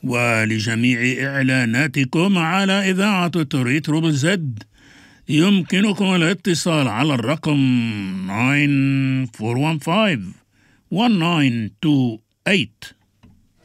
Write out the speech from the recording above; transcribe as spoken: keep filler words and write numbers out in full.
ولجميع إعلاناتكم على إذاعة توريترو زد يمكنكم الاتصال على الرقم تسعة أربعة خمسة واحد تسعة واحد اتنين اتنين ثمانية.